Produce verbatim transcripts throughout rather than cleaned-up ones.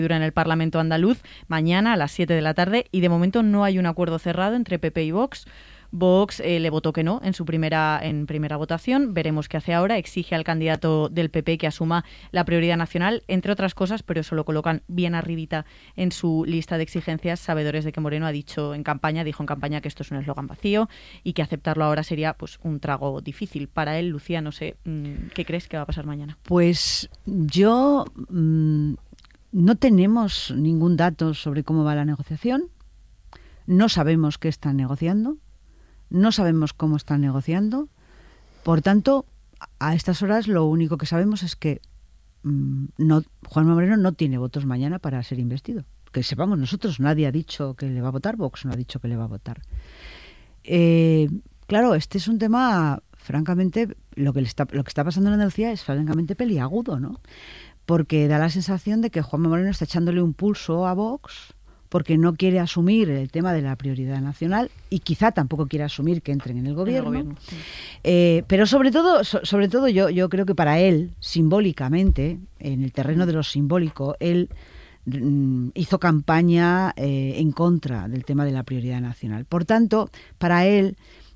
en el Parlamento andaluz mañana a las siete de la tarde y de momento no hay un acuerdo cerrado entre P P y Vox. Vox eh, le votó que no en su primera en primera votación. Veremos qué hace ahora. Exige al candidato del P P que asuma la prioridad nacional, entre otras cosas, pero eso lo colocan bien arribita en su lista de exigencias, sabedores de que Moreno ha dicho en campaña, dijo en campaña que esto es un eslogan vacío y que aceptarlo ahora sería pues un trago difícil para él. Lucía, no sé, ¿qué crees que va a pasar mañana? Pues yo mmm, no tenemos ningún dato sobre cómo va la negociación. No sabemos qué están negociando. No sabemos cómo están negociando. Por tanto, a estas horas lo único que sabemos es que mmm, no, Juanma Moreno no tiene votos mañana para ser investido. Que sepamos nosotros, nadie ha dicho que le va a votar, Vox no ha dicho que le va a votar. Eh, claro, este es un tema, francamente, lo que, le está, lo que está pasando en Andalucía es francamente peliagudo, ¿no? Porque da la sensación de que Juanma Moreno está echándole un pulso a Vox porque no quiere asumir el tema de la prioridad nacional y quizá tampoco quiere asumir que entren en el gobierno. En el gobierno sí. eh, pero sobre todo, so, sobre todo yo, yo creo que para él, simbólicamente, en el terreno de lo simbólico, él mm, hizo campaña eh, en contra del tema de la prioridad nacional. Por tanto, para él,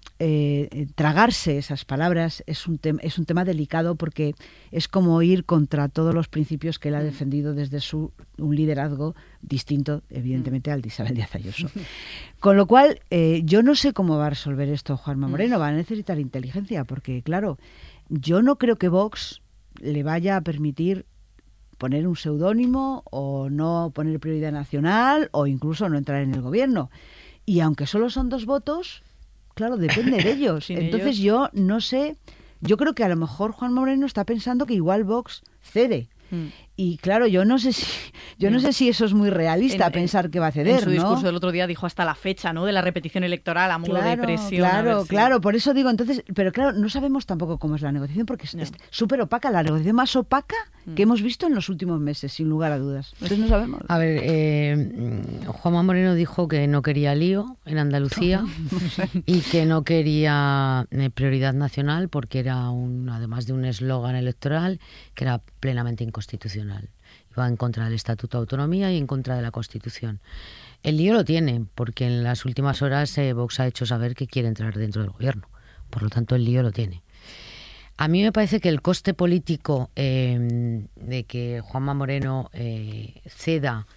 Eh, tragarse esas palabras es un, te- es un tema delicado porque es como ir contra todos los principios que él ha defendido desde su un liderazgo distinto, evidentemente, al de Isabel Díaz Ayuso. Con lo cual, eh, yo no sé cómo va a resolver esto Juanma Moreno. Va a necesitar inteligencia porque, claro, yo no creo que Vox le vaya a permitir poner un seudónimo o no poner prioridad nacional o incluso no entrar en el gobierno. Y aunque solo son dos votos, claro, depende de ellos. Entonces ellos... yo no sé, yo creo que a lo mejor Juan Moreno está pensando que igual Vox cede. Mm. Y claro, yo no sé si yo no, no sé si eso es muy realista, en, pensar que va a ceder, en su ¿no? discurso del otro día dijo hasta la fecha, ¿no?, de la repetición electoral a modo claro, de presión. Claro, si... claro, por eso digo, entonces, pero claro, no sabemos tampoco cómo es la negociación porque no. es súper opaca, la negociación más opaca mm. que hemos visto en los últimos meses, sin lugar a dudas. Entonces no sabemos. A ver, eh, Juanma Moreno dijo que no quería lío en Andalucía no, no sé. y que no quería eh, prioridad nacional porque era un, además de un eslogan electoral, que era plenamente inconstitucional. Va en contra del Estatuto de Autonomía y en contra de la Constitución. El lío lo tiene, porque en las últimas horas eh, Vox ha hecho saber que quiere entrar dentro del gobierno. Por lo tanto, el lío lo tiene. A mí me parece que el coste político eh, de que Juanma Moreno eh, ceda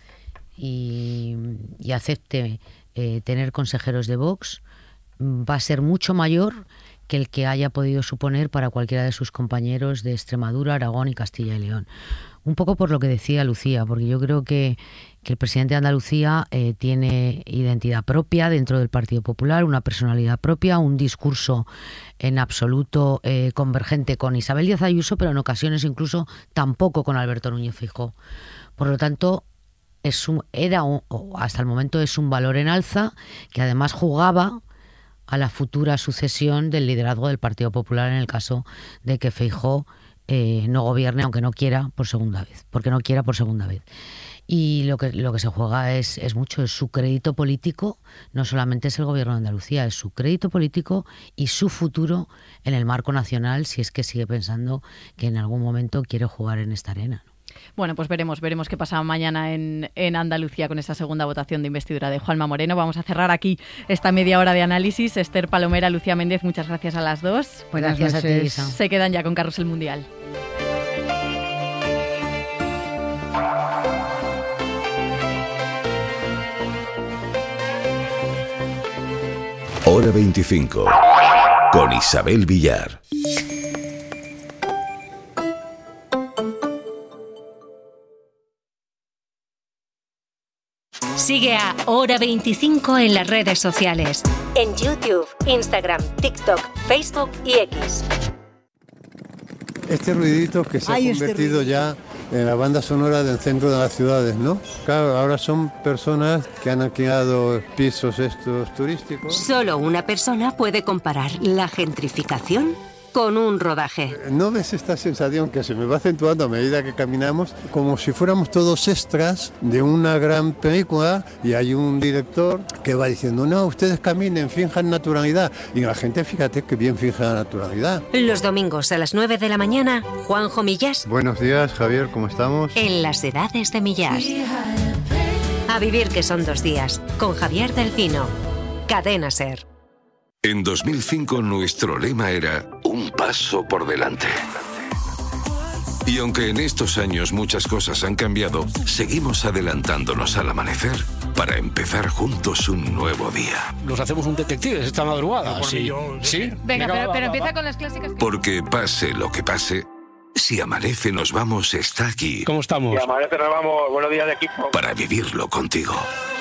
y, y acepte eh, tener consejeros de Vox va a ser mucho mayor que el que haya podido suponer para cualquiera de sus compañeros de Extremadura, Aragón y Castilla y León. Un poco por lo que decía Lucía, porque yo creo que, que el presidente de Andalucía eh, tiene identidad propia dentro del Partido Popular, una personalidad propia, un discurso en absoluto eh, convergente con Isabel Díaz Ayuso, pero en ocasiones incluso tampoco con Alberto Núñez Feijóo. Por lo tanto, es un, era un, o hasta el momento es un valor en alza que además jugaba a la futura sucesión del liderazgo del Partido Popular en el caso de que Feijóo eh, no gobierne, aunque no quiera por segunda vez, porque no quiera por segunda vez. Y lo que lo que se juega es, es mucho, es su crédito político, no solamente es el gobierno de Andalucía, es su crédito político y su futuro en el marco nacional, si es que sigue pensando que en algún momento quiere jugar en esta arena, ¿no? Bueno, pues veremos, veremos qué pasa mañana en, en Andalucía con esa segunda votación de investidura de Juanma Moreno. Vamos a cerrar aquí esta media hora de análisis. Esther Palomera, Lucía Méndez, muchas gracias a las dos. Pues gracias a ti, Isa. Se quedan ya con Carrusel Mundial. Hora veinticinco, con Isabel Villar. Sigue a Hora veinticinco en las redes sociales. En YouTube, Instagram, TikTok, Facebook y X. Este ruidito que se Ay, ha convertido este ya en la banda sonora del centro de las ciudades, ¿no? Claro, ahora son personas que han alquilado pisos estos turísticos. Solo una persona puede comparar la gentrificación con un rodaje. ¿No ves esta sensación que se me va acentuando a medida que caminamos? Como si fuéramos todos extras de una gran película y hay un director que va diciendo, no, ustedes caminen, finjan naturalidad. Y la gente, fíjate que bien finge la naturalidad. Los domingos a las nueve de la mañana, Juanjo Millás. Buenos días, Javier, ¿cómo estamos? En Las Edades de Millás. A vivir que son dos días, con Javier del Pino. Cadena SER. En dos mil cinco nuestro lema era un paso por delante. Y aunque en estos años muchas cosas han cambiado, seguimos adelantándonos al amanecer para empezar juntos un nuevo día. Nos hacemos un detective esta madrugada. Sí. ¿Sí? Venga, Venga, pero, va, pero va, empieza va. con las clásicas. Porque pase lo que pase, Si Amanece Nos Vamos está aquí. ¿Cómo estamos? Si Amanece Nos Vamos, buenos días de equipo. Para vivirlo contigo.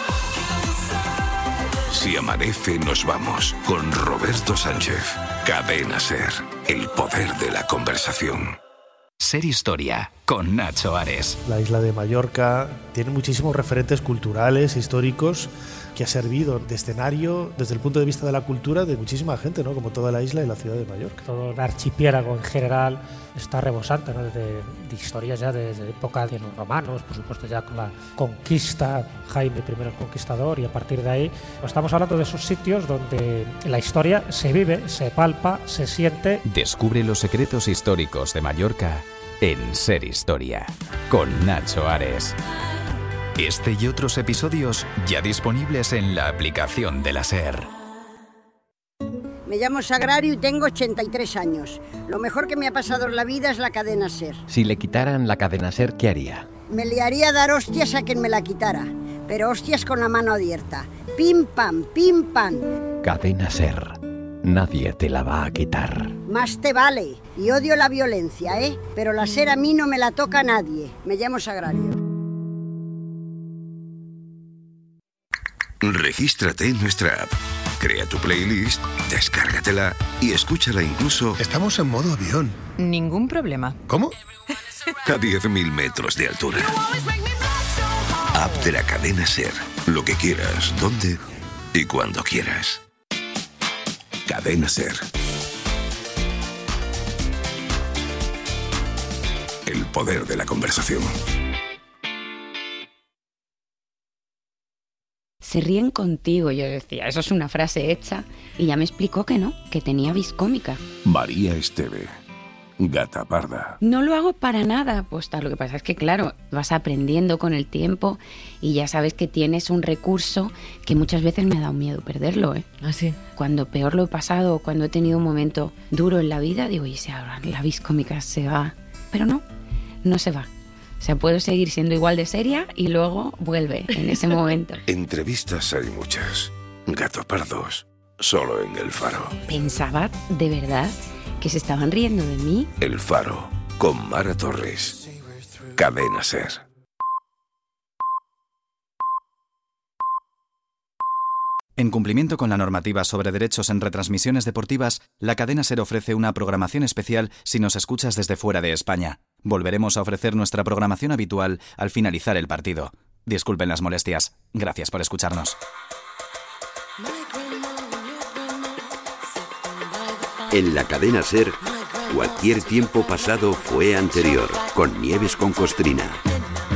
Si Amanece Nos Vamos, con Roberto Sánchez. Cadena SER, el poder de la conversación. Ser Historia, con Nacho Ares. La isla de Mallorca tiene muchísimos referentes culturales, históricos, que ha servido de escenario desde el punto de vista de la cultura de muchísima gente, ¿no? Como toda la isla y la ciudad de Mallorca. Todo el archipiélago en general está rebosante, ¿no? de, de historias ya desde época de los romanos, por supuesto ya con la conquista, Jaime primero el Conquistador, y a partir de ahí pues estamos hablando de esos sitios donde la historia se vive, se palpa, se siente. Descubre los secretos históricos de Mallorca en Ser Historia, con Nacho Ares. Este y otros episodios ya disponibles en la aplicación de la SER. Me llamo Sagrario y tengo ochenta y tres años. Lo mejor que me ha pasado en la vida es la cadena SER. Si le quitaran la cadena SER, ¿qué haría? Me liaría a dar hostias a quien me la quitara, pero hostias con la mano abierta. Pim pam, pim pam. Cadena SER. Nadie te la va a quitar. Más te vale. Y odio la violencia, ¿eh? Pero la SER a mí no me la toca a nadie. Me llamo Sagrario. Regístrate en nuestra app, crea tu playlist, descárgatela y escúchala incluso... Estamos en modo avión. Ningún problema. ¿Cómo? A diez mil metros de altura. App de la cadena SER. Lo que quieras, donde y cuando quieras. Cadena SER. El poder de la conversación. Se ríen contigo. Yo decía, eso es una frase hecha. Y ya me explicó que no, que tenía vis cómica. María Esteve, gata parda. No lo hago para nada. Pues tal, lo que pasa es que, claro, vas aprendiendo con el tiempo y ya sabes que tienes un recurso que muchas veces me ha dado miedo perderlo, ¿eh? ¿Ah, sí? Cuando peor lo he pasado, cuando he tenido un momento duro en la vida, digo, y si ahora la vis cómica se va. Pero no, no se va. O sea, puedo seguir siendo igual de seria y luego vuelve en ese momento. Entrevistas hay muchas. Gatos pardos, solo en El Faro. Pensaba, de verdad, que se estaban riendo de mí. El Faro, con Mara Torres. Cadena SER. En cumplimiento con la normativa sobre derechos en retransmisiones deportivas, la cadena SER ofrece una programación especial si nos escuchas desde fuera de España. Volveremos a ofrecer nuestra programación habitual al finalizar el partido. Disculpen las molestias. Gracias por escucharnos. En la cadena SER, cualquier tiempo pasado fue anterior, con Nieves con Costrina.